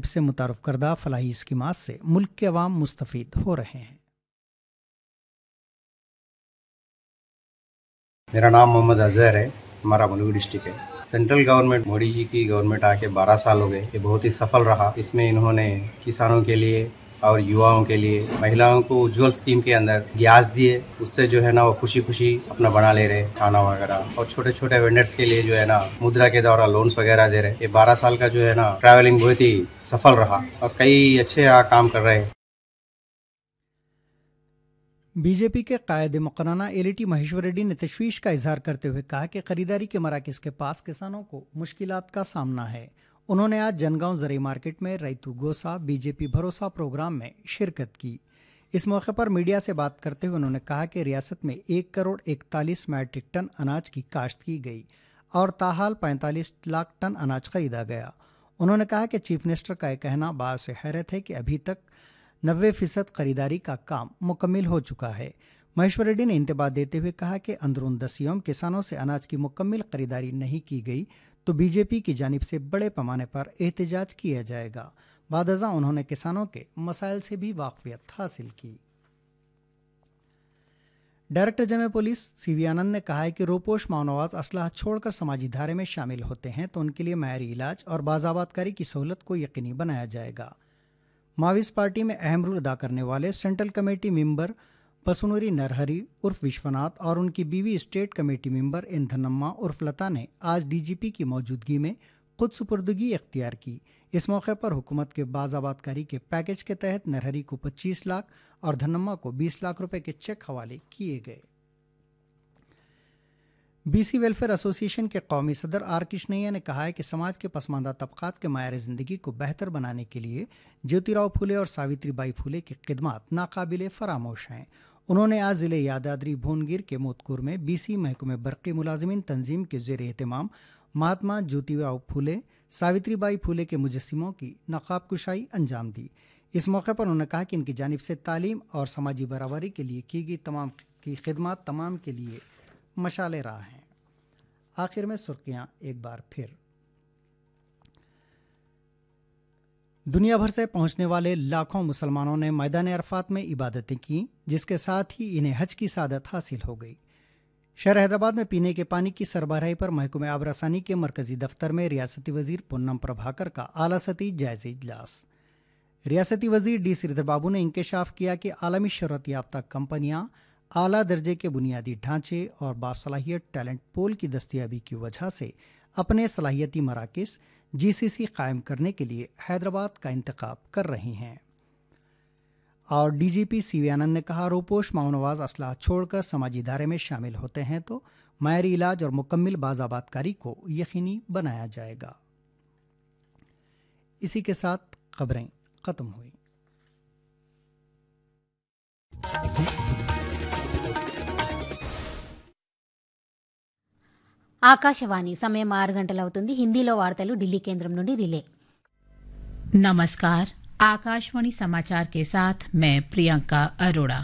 سے متعارف کردہ فلاحی اسکیمات سے ملک کے عوام مستفید ہو رہے ہیں۔ میرا نام محمد اظہر ہے، ہمارا ملوگی ڈسٹرکٹ ہے۔ سینٹرل گورنمنٹ مودی جی کی گورنمنٹ آ کے 12 سال ہو گئے، یہ بہت ہی سفل رہا۔ اس میں انہوں نے کسانوں کے لیے اور یواؤں کے لیے، مہیلاؤں کو اجول اسکیم کے اندر گیس دیے، اس سے جو ہے نا وہ خوشی خوشی اپنا بنا لے رہے کھانا وغیرہ، اور چھوٹے چھوٹے وینڈرز کے لیے جو ہے نا مدرا کے دوارا لونز وغیرہ دے رہے۔ یہ 12 سال کا جو ہے نا ٹریولنگ بہت ہی سفل رہا اور کئی اچھے کام کر رہے ہیں۔ بی جے پی کے قائد مقننہ ایلیٹی مہیشور ریڈی نے تشویش کا اظہار کرتے ہوئے کہا کہ خریداری کے مراکز کے پاس کسانوں کو مشکلات کا سامنا ہے۔ انہوں نے آج جنگاؤں زرعی مارکیٹ میں ریتو گوسا بی جے پی بھروسہ پروگرام میں شرکت کی۔ اس موقع پر میڈیا سے بات کرتے ہوئے انہوں نے کہا کہ ریاست میں 1,41 میٹرک ٹن اناج کی کاشت کی گئی اور تاحال 45 لاکھ ٹن اناج خریدا گیا۔ انہوں نے کہا کہ چیف منسٹر کا یہ کہنا باعث حیرت ہے کہ ابھی تک 90% خریداری کا کام مکمل ہو چکا ہے۔ مہیشور ریڈی نے انتباہ دیتے ہوئے کہا کہ اندرون 10 یوم کسانوں سے اناج کی مکمل خریداری نہیں کی گئی تو بی جے پی کی جانب سے بڑے پیمانے پر احتجاج کیا جائے گا۔ بعد ازاں انہوں نے کسانوں کے مسائل سے بھی واقفیت حاصل کی۔ ڈائریکٹر جنرل پولیس سی وی آنند نے کہا ہے کہ روپوش ماونواز اسلحہ چھوڑ کر سماجی دھارے میں شامل ہوتے ہیں تو ان کے لیے معیاری علاج اور بازآباد کاری کی سہولت کو یقینی بنایا جائے گا۔ ماویسٹ پارٹی میں اہم رول ادا کرنے والے سینٹرل کمیٹی ممبر پسونوری نرہری عرف وشوناتھ اور ان کی بیوی اسٹیٹ کمیٹی ممبر این دھنما عرف لتا نے آج ڈی جی پی کی موجودگی میں خود سپردگی اختیار کی۔ اس موقع پر حکومت کے بازآباد کاری کے پیکج کے تحت نرہری کو 25 لاکھ اور دھنما کو 20 لاکھ روپے کے چیک حوالے کیے گئے۔ بی سی ویلفیئر ایسوسی ایشن کے قومی صدر آر کرشنیا نے کہا ہے کہ سماج کے پسماندہ طبقات کے معیار زندگی کو بہتر بنانے کے لیے جیوتی راؤ پھولے اور ساوتری بائی پھولے کی خدمات ناقابل فراموش ہیں۔ انہوں نے آج ضلع یادادری بھونگیر کے موتکور میں بی سی محکمہ برقی ملازمین تنظیم کے زیر اہتمام مہاتما جیوتی راؤ پھولے ساوتری بائی پھولے کے مجسموں کی نقاب کشائی انجام دی۔ اس موقع پر انہوں نے کہا کہ ان کی جانب سے تعلیم اور سماجی برابری کے لیے کی گئی تمام کی خدمات تمام کے لیے مشعل راہ ہیں۔ آخر میں سرخیاں ایک بار پھر۔ دنیا بھر سے پہنچنے والے لاکھوں مسلمانوں نے میدان عرفات میں عبادتیں کی، جس کے ساتھ ہی انہیں حج کی سعادت حاصل ہو گئی۔ شہر حیدرآباد میں پینے کے پانی کی سربراہی پر محکمہ آب رسانی کے مرکزی دفتر میں ریاستی وزیر پونم پربھاکر کا اعلیٰ سطحی جائزہ اجلاس۔ ریاستی وزیر ڈی سریدھر بابو نے انکشاف کیا کہ عالمی شہرت یافتہ کمپنیاں اعلیٰ درجے کے بنیادی ڈھانچے اور باصلاحیت ٹیلنٹ پول کی دستیابی کی وجہ سے اپنے صلاحیتی مراکز جی سی سی قائم کرنے کے لیے حیدرآباد کا انتخاب کر رہی ہیں۔ اور ڈی جی پی سی وی آنند نے کہا روپوش ماونواز اسلحہ چھوڑ کر سماجی دھارے میں شامل ہوتے ہیں تو معیاری علاج اور مکمل بازآباد کاری کو یقینی بنایا جائے گا۔ اسی کے ساتھ خبریں ختم ہوئی۔ ఆకాశవాణి సమయం 6 గంటలవుతుంది। హిందీలో వార్తలు ఢిల్లీ కేంద్రం నుండి రిలే। नमस्कार, आकाशवाणी समाचार के साथ मैं प्रियंका अरोड़ा।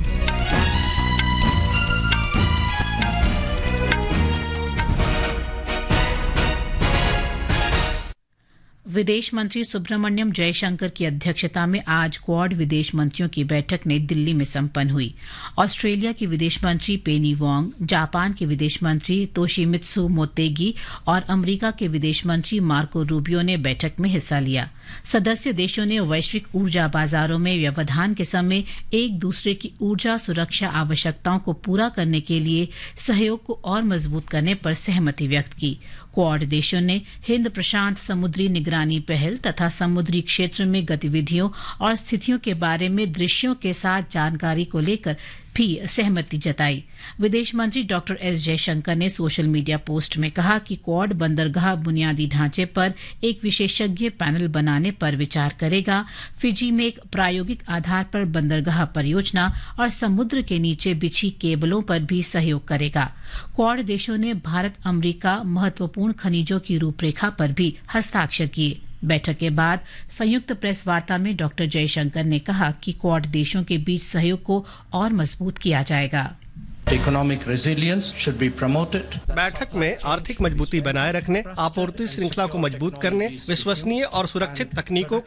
विदेश मंत्री सुब्रमण्यम जयशंकर की अध्यक्षता में आज क्वाड विदेश मंत्रियों की बैठक नई दिल्ली में संपन्न हुई। ऑस्ट्रेलिया की विदेश मंत्री पेनी वोंग, जापान के विदेश मंत्री तोशिमित्सु मोतेगी और अमेरिका के विदेश मंत्री मार्को रूबियो ने बैठक में हिस्सा लिया। सदस्य देशों ने वैश्विक ऊर्जा बाजारों में व्यवधान के समय एक दूसरे की ऊर्जा सुरक्षा आवश्यकताओं को पूरा करने के लिए सहयोग को और मजबूत करने पर सहमति व्यक्त की। क्वाड देशों ने हिंद प्रशांत समुद्री निगरानी पहल तथा समुद्री क्षेत्र में गतिविधियों और स्थितियों के बारे में दृश्यों के साथ जानकारी को लेकर भी सहमति जताई। विदेश मंत्री डॉक्टर एस जयशंकर ने सोशल मीडिया पोस्ट में कहा कि क्वाड बंदरगाह बुनियादी ढांचे पर एक विशेषज्ञ पैनल बनाने पर विचार करेगा। फिजी में एक प्रायोगिक आधार पर बंदरगाह परियोजना और समुद्र के नीचे बिछी केबलों पर भी सहयोग करेगा। क्वाड देशों ने भारत अमेरिका महत्वपूर्ण खनिजों की रूपरेखा पर भी हस्ताक्षर किए। बैठक के बाद संयुक्त प्रेस वार्ता में डॉक्टर जयशंकर ने कहा कि क्वाड देशों के बीच सहयोग को और मजबूत किया जाएगा। Economic resilience should be promoted. बैठक में आर्थिक मजबूती बनाए रखने, आपूर्ति श्रृंखला को मजबूत करने, विश्वसनीय और सुरक्षित तकनीकों